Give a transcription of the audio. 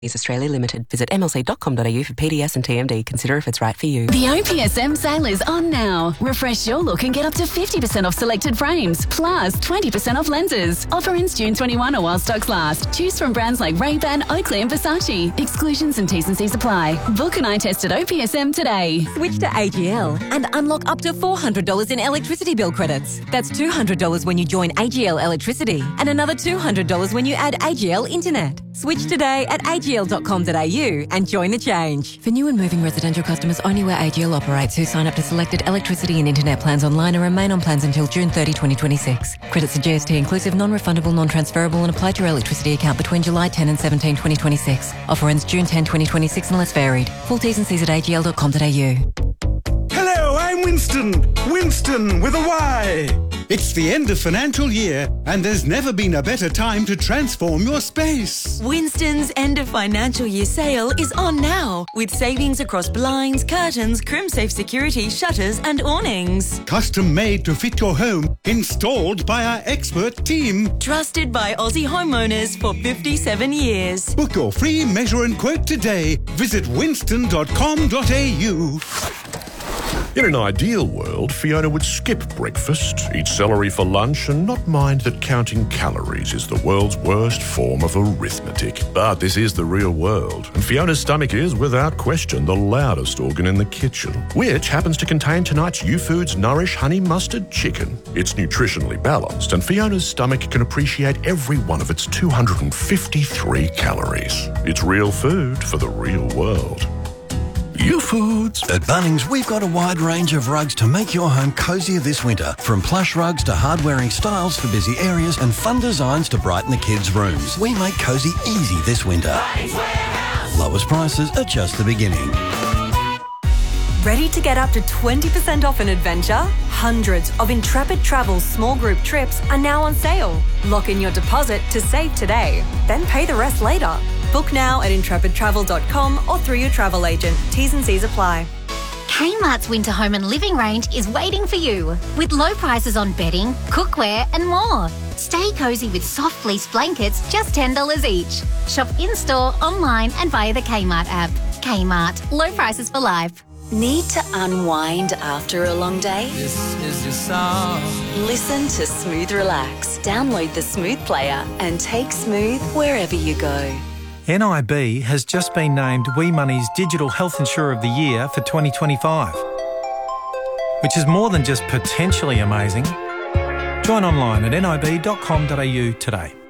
is Australia Limited. Visit mlc.com.au for PDS and TMD. Consider if it's right for you. The OPSM sale is on now. Refresh your look and get up to 50% off selected frames, plus 20% off lenses. Offer ends June 21 or while stocks last. Choose from brands like Ray-Ban, Oakley and Versace. Exclusions and T's and C's apply. Book an eye test at OPSM today. Switch to AGL and unlock up to $400 in electricity bill credits. That's $200 when you join AGL Electricity and another $200 when you add AGL Internet. Switch today at agl.com.au and join the change. For new and moving residential customers only where AGL operates who sign up to selected electricity and internet plans online and remain on plans until June 30, 2026. Credits are GST inclusive, non-refundable, non-transferable and apply to your electricity account between July 10 and 17, 2026. Offer ends June 10, 2026 unless varied. Full T's and C's at agl.com.au. Hello, I'm Winston. Winston with a Y. It's the end of financial year and there's never been a better time to transform your space. Winston's end of financial year sale is on now with savings across blinds, curtains, CrimSafe security, shutters and awnings. Custom made to fit your home, installed by our expert team. Trusted by Aussie homeowners for 57 years. Book your free measure and quote today. Visit winston.com.au. In an ideal world, Fiona would skip breakfast, eat celery for lunch and not mind that counting calories is the world's worst form of arithmetic. But this is the real world, and Fiona's stomach is, without question, the loudest organ in the kitchen, which happens to contain tonight's YouFoods Nourish Honey Mustard Chicken. It's nutritionally balanced, and Fiona's stomach can appreciate every one of its 253 calories. It's real food for the real world. YouFoods. At Bunnings, we've got a wide range of rugs to make your home cosier this winter. From plush rugs to hard-wearing styles for busy areas and fun designs to brighten the kids' rooms. We make cosy easy this winter. Lowest prices are just the beginning. Ready to get up to 20% off an adventure? Hundreds of Intrepid Travel's small group trips are now on sale. Lock in your deposit to save today, then pay the rest later. Book now at intrepidtravel.com or through your travel agent. T's and C's apply. Kmart's winter home and living range is waiting for you with low prices on bedding, cookware and more. Stay cosy with soft fleece blankets, just $10 each. Shop in-store, online and via the Kmart app. Kmart, low prices for life. Need to unwind after a long day? This is your song. Listen to Smooth Relax. Download the Smooth player and take Smooth wherever you go. NIB has just been named WeMoney's Digital Health Insurer of the Year for 2025, which is more than just potentially amazing. Join online at nib.com.au today.